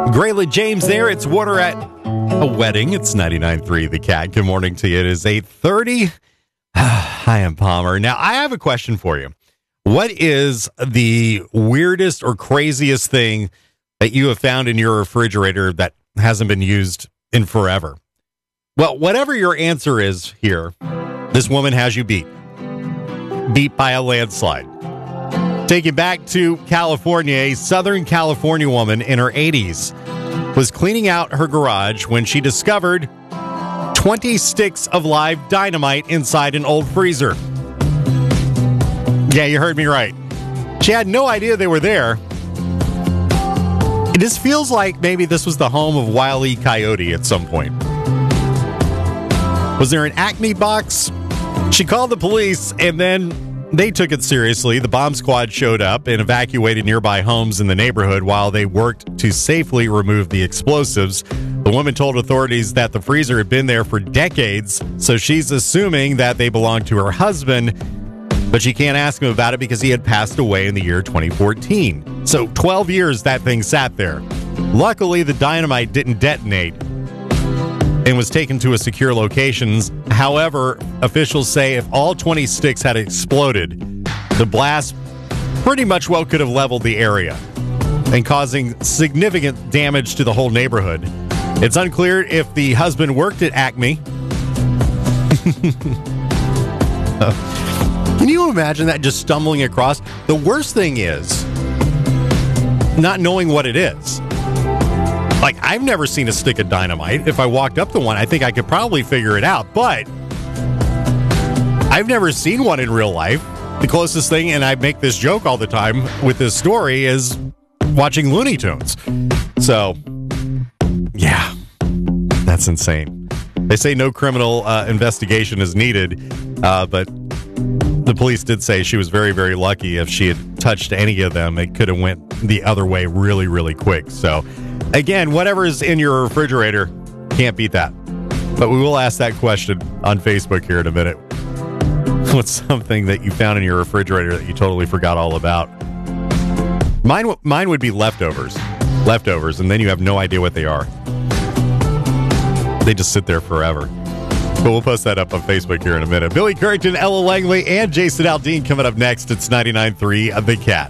Grayla James there. It's Water at a Wedding. It's 99.3 The Cat. Good morning to you. It is 8:30. I am Palmer. Now, I have a question for you. What is the weirdest or craziest thing that you have found in your refrigerator that hasn't been used in forever? Well, whatever your answer is here, this woman has you beat. Beat by a landslide. Take you back to California. A Southern California woman in her 80s was cleaning out her garage when she discovered 20 sticks of live dynamite inside an old freezer. Yeah, you heard me right. She had no idea they were there. It just feels like maybe this was the home of Wile E. Coyote at some point. Was there an Acme box? She called the police, and then they took it seriously. The bomb squad showed up and evacuated nearby homes in the neighborhood while they worked to safely remove the explosives. The woman told authorities that the freezer had been there for decades, so she's assuming that they belonged to her husband, but she can't ask him about it because he had passed away in the year 2014. So 12 years that thing sat there. Luckily, the dynamite didn't detonate and was taken to a secure location. However, officials say if all 20 sticks had exploded, the blast pretty much well could have leveled the area and causing significant damage to the whole neighborhood. It's unclear if the husband worked at Acme. Can you imagine that, just stumbling across? The worst thing is not knowing what it is. Like, I've never seen a stick of dynamite. If I walked up to one, I think I could probably figure it out. But I've never seen one in real life. The closest thing, and I make this joke all the time with this story, is watching Looney Tunes. So, yeah, that's insane. They say no criminal investigation is needed, but the police did say she was very, very lucky. If she had touched any of them, it could have went the other way really, really quick. So, again, whatever is in your refrigerator, can't beat that. But we will ask that question on Facebook here in a minute. What's something that you found in your refrigerator that you totally forgot all about? Mine would be leftovers, and then you have no idea what they are. They just sit there forever. But we'll post that up on Facebook here in a minute. Billy Currington, Ella Langley, and Jason Aldean coming up next. It's 99.3 The Cat.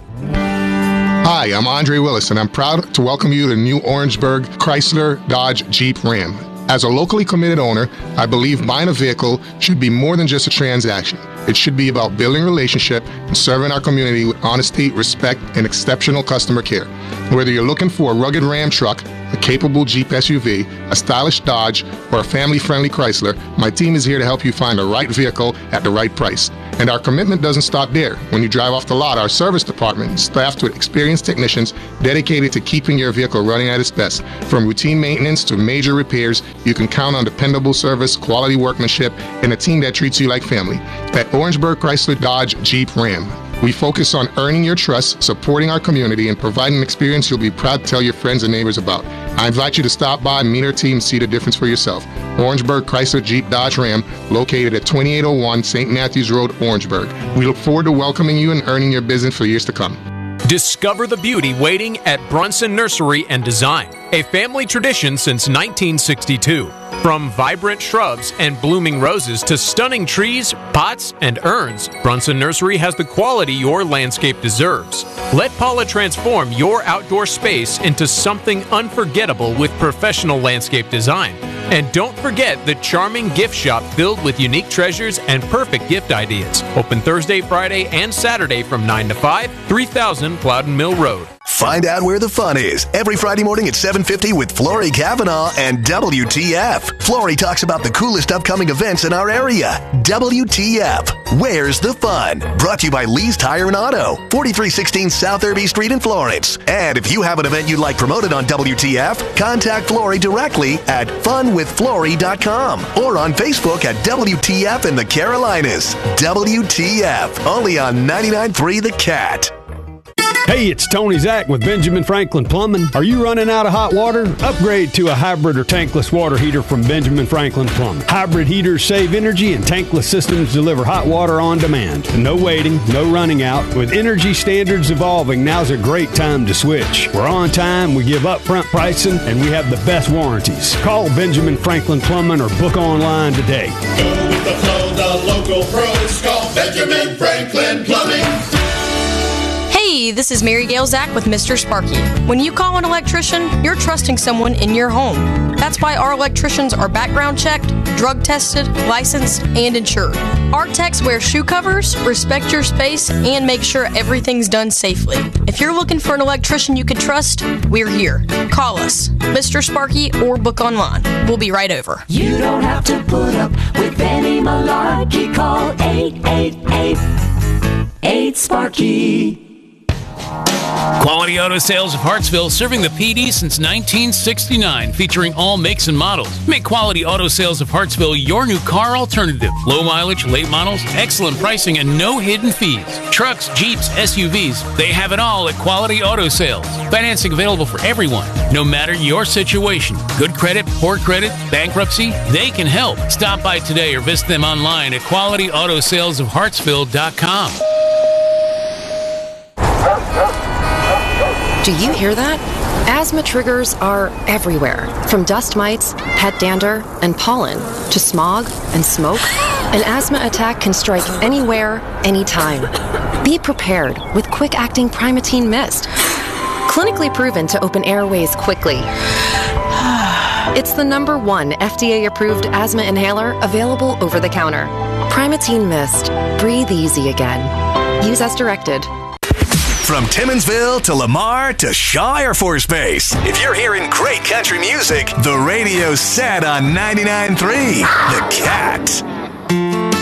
Hi, I'm Andre Willis, and I'm proud to welcome you to new Orangeburg Chrysler Dodge Jeep Ram. As a locally committed owner, I believe buying a vehicle should be more than just a transaction. It should be about building a relationship and serving our community with honesty, respect, and exceptional customer care. Whether you're looking for a rugged Ram truck, a capable Jeep SUV, a stylish Dodge, or a family-friendly Chrysler, my team is here to help you find the right vehicle at the right price. And our commitment doesn't stop there. When you drive off the lot, our service department is staffed with experienced technicians dedicated to keeping your vehicle running at its best. From routine maintenance to major repairs, you can count on dependable service, quality workmanship, and a team that treats you like family. At Orangeburg Chrysler Dodge Jeep Ram, we focus on earning your trust, supporting our community, and providing an experience you'll be proud to tell your friends and neighbors about. I invite you to stop by, meet our team, and see the difference for yourself. Orangeburg Chrysler Jeep Dodge Ram, located at 2801 St. Matthews Road, Orangeburg. We look forward to welcoming you and earning your business for years to come. Discover the beauty waiting at Brunson Nursery and Design, a family tradition since 1962. From vibrant shrubs and blooming roses to stunning trees, pots, and urns, Brunson Nursery has the quality your landscape deserves. Let Paula transform your outdoor space into something unforgettable with professional landscape design. And don't forget the charming gift shop filled with unique treasures and perfect gift ideas. Open Thursday, Friday, and Saturday from 9 to 5, 3000 Plowden Mill Road. Find out where the fun is every Friday morning at 7:50 with Flory Kavanaugh and WTF. Flory talks about the coolest upcoming events in our area. WTF. Where's the fun? Brought to you by Lee's Tire and Auto, 4316 South Irby Street in Florence. And if you have an event you'd like promoted on WTF, contact Flory directly at funwithflory.com or on Facebook at WTF in the Carolinas. WTF. Only on 99.3 The Cat. Hey, it's Tony Zach with Benjamin Franklin Plumbing. Are you running out of hot water? Upgrade to a hybrid or tankless water heater from Benjamin Franklin Plumbing. Hybrid heaters save energy and tankless systems deliver hot water on demand. No waiting, no running out. With energy standards evolving, now's a great time to switch. We're on time, we give upfront pricing, and we have the best warranties. Call Benjamin Franklin Plumbing or book online today. Go with the flow, the local pros. Call Benjamin Franklin Plumbing. Hey, this is Mary Gail Zach with Mr. Sparky. When you call an electrician, you're trusting someone in your home. That's why our electricians are background checked, drug tested, licensed, and insured. Our techs wear shoe covers, respect your space, and make sure everything's done safely. If you're looking for an electrician you can trust, we're here. Call us, Mr. Sparky, or book online. We'll be right over. You don't have to put up with any malarkey. Call 888-8-SPARKY. Quality Auto Sales of Hartsville, serving the PD since 1969, featuring all makes and models. Make Quality Auto Sales of Hartsville your new car alternative. Low mileage, late models, excellent pricing, and no hidden fees. Trucks, Jeeps, SUVs, they have it all at Quality Auto Sales. Financing available for everyone, no matter your situation. Good credit, poor credit, bankruptcy, they can help. Stop by today or visit them online at qualityautosalesofhartsville.com. Do you hear that? Asthma triggers are everywhere, from dust mites, pet dander, and pollen, to smog and smoke. An asthma attack can strike anywhere, anytime. Be prepared with quick-acting Primatene Mist. Clinically proven to open airways quickly. It's the #1 FDA-approved asthma inhaler available over the counter. Primatene Mist. Breathe easy again. Use as directed. From Timminsville to Lamar to Shaw Air Force Base. If you're hearing great country music, the radio's set on 99.3 The Cat.